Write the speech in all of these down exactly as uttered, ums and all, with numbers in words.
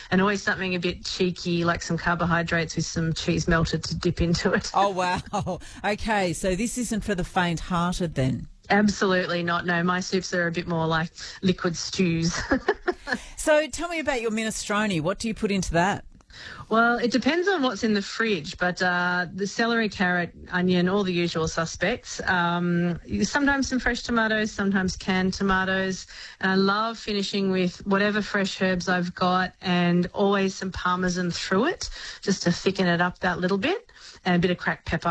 and always something a bit cheeky, like some carbohydrates with some cheese melted to dip into it. Oh, wow. Okay, so this isn't for the faint-hearted then? Absolutely not. No, my soups are a bit more like liquid stews. So tell me about your minestrone. What do you put into that? Well, it depends on what's in the fridge, but uh, the celery, carrot, onion, all the usual suspects. Um, sometimes some fresh tomatoes, sometimes canned tomatoes. And I love finishing with whatever fresh herbs I've got and always some parmesan through it just to thicken it up that little bit, and a bit of cracked pepper.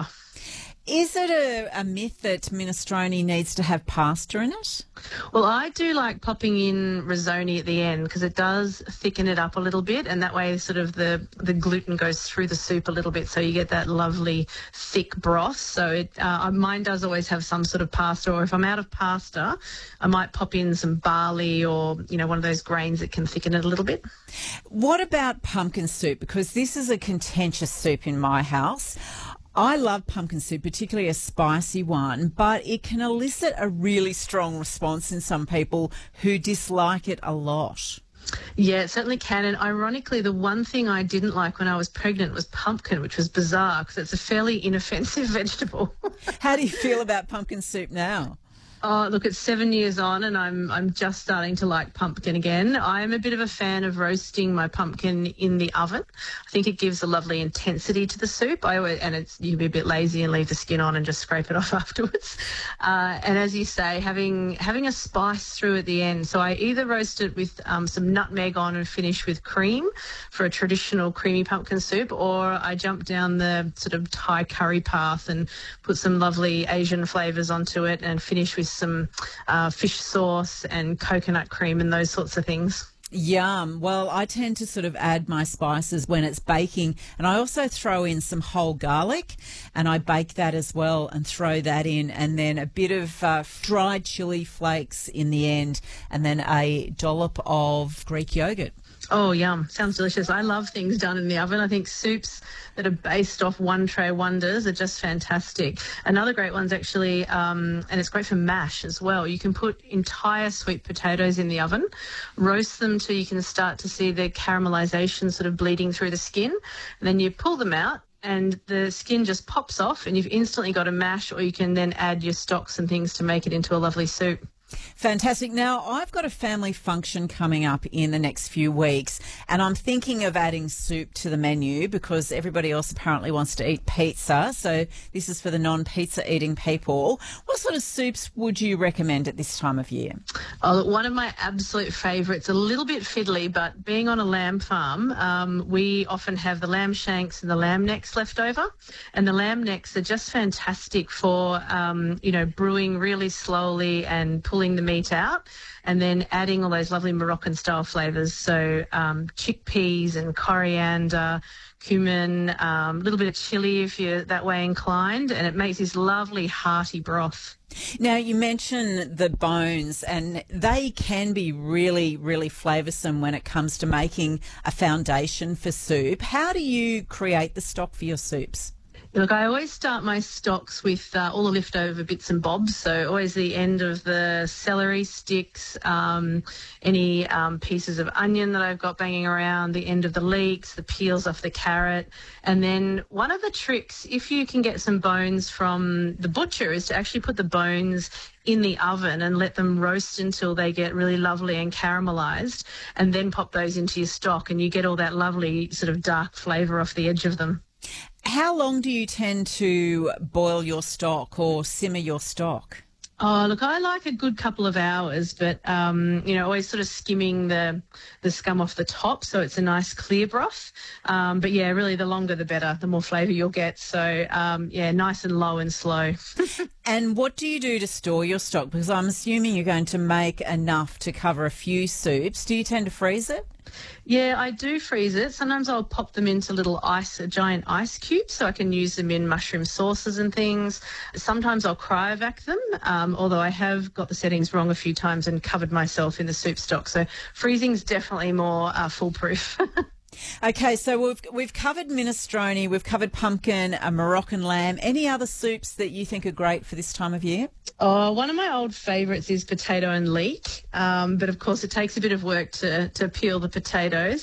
Is it a, a myth that minestrone needs to have pasta in it? Well, I do like popping in risotto at the end because it does thicken it up a little bit, and that way sort of the, the gluten goes through the soup a little bit, so you get that lovely thick broth. So it, uh, mine does always have some sort of pasta, or if I'm out of pasta, I might pop in some barley or, you know, one of those grains that can thicken it a little bit. What about pumpkin soup? Because this is a contentious soup in my house. I love pumpkin soup, particularly a spicy one, but it can elicit a really strong response in some people who dislike it a lot. Yeah, it certainly can. And ironically, the one thing I didn't like when I was pregnant was pumpkin, which was bizarre because it's a fairly inoffensive vegetable. How do you feel about pumpkin soup now? Oh, look, it's seven years on and I'm I'm just starting to like pumpkin again. I'm a bit of a fan of roasting my pumpkin in the oven. I think it gives a lovely intensity to the soup. I always, and it's you can be a bit lazy and leave the skin on and just scrape it off afterwards. Uh, and as you say, having having a spice through at the end. So I either roast it with um, some nutmeg on and finish with cream for a traditional creamy pumpkin soup, or I jump down the sort of Thai curry path and put some lovely Asian flavours onto it and finish with some uh, fish sauce and coconut cream and those sorts of things. Yum. Well, I tend to sort of add my spices when it's baking, and I also throw in some whole garlic and I bake that as well and throw that in, and then a bit of uh, dried chili flakes in the end, and then a dollop of Greek yogurt. Oh, yum. Sounds delicious. I love things done in the oven. I think soups that are based off one tray wonders are just fantastic. Another great one's actually, um, and it's great for mash as well. You can put entire sweet potatoes in the oven, roast them till you can start to see the caramelization sort of bleeding through the skin. And then you pull them out and the skin just pops off and you've instantly got a mash, or you can then add your stocks and things to make it into a lovely soup. Fantastic. Now, I've got a family function coming up in the next few weeks, and I'm thinking of adding soup to the menu because everybody else apparently wants to eat pizza. So this is for the non-pizza eating people. What sort of soups would you recommend at this time of year? Oh, look, one of my absolute favourites, a little bit fiddly, but being on a lamb farm, um, we often have the lamb shanks and the lamb necks left over, and the lamb necks are just fantastic for, um, you know, brewing really slowly and pulling the meat out, and then adding all those lovely Moroccan style flavours. So um, chickpeas and coriander, cumin, a um, little bit of chilli if you're that way inclined, and it makes this lovely hearty broth. Now, you mentioned the bones, and they can be really, really flavoursome when it comes to making a foundation for soup. How do you create the stock for your soups? Look, I always start my stocks with uh, all the leftover bits and bobs, so always the end of the celery sticks, um, any um, pieces of onion that I've got banging around, the end of the leeks, the peels off the carrot. And then one of the tricks, if you can get some bones from the butcher, is to actually put the bones in the oven and let them roast until they get really lovely and caramelised, and then pop those into your stock and you get all that lovely sort of dark flavour off the edge of them. How long do you tend to boil your stock or simmer your stock? Oh, look, I like a good couple of hours, but, um, you know, always sort of skimming the the scum off the top so it's a nice clear broth. Um, but, yeah, really the longer the better, the more flavour you'll get. So, um, yeah, nice and low and slow. And what do you do to store your stock? Because I'm assuming you're going to make enough to cover a few soups. Do you tend to freeze it? Yeah, I do freeze it. Sometimes I'll pop them into little ice, giant ice cubes, so I can use them in mushroom sauces and things. Sometimes I'll cryovac them, um, although I have got the settings wrong a few times and covered myself in the soup stock. So freezing's definitely more uh, foolproof. Okay, so we've we've covered minestrone, we've covered pumpkin, a Moroccan lamb. Any other soups that you think are great for this time of year? Oh, one of my old favourites is potato and leek, um, but of course it takes a bit of work to, to peel the potatoes.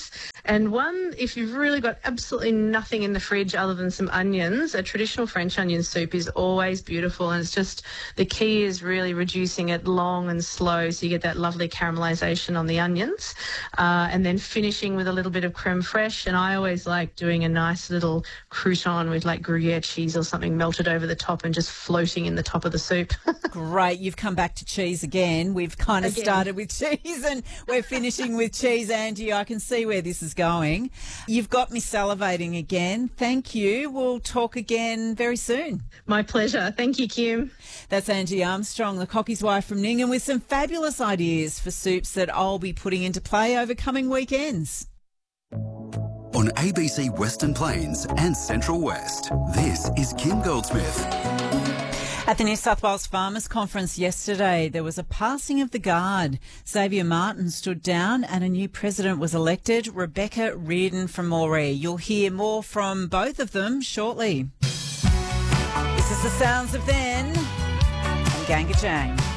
And one, if you've really got absolutely nothing in the fridge other than some onions, a traditional French onion soup is always beautiful. And it's just, the key is really reducing it long and slow so you get that lovely caramelisation on the onions. Uh, and then finishing with a little bit of creme fraiche. And I always like doing a nice little crouton with like Gruyere cheese or something melted over the top and just floating in the top of the soup. Great. You've come back to cheese again. We've kind of Again. started with cheese and we're finishing with cheese, Angie. I can see where this is going. You've got me salivating again. Thank you. We'll talk again very soon. My pleasure. Thank you, Kim. That's Angie Armstrong, the cockie's wife from Nyngan, with some fabulous ideas for soups that I'll be putting into play over coming weekends. On A B C Western Plains and Central West, this is Kim Goldsmith. At the New South Wales Farmers Conference yesterday, there was a passing of the guard. Xavier Martin stood down and a new president was elected, Rebecca Reardon from Moree. You'll hear more from both of them shortly. This is the sounds of then and Ganga Jang.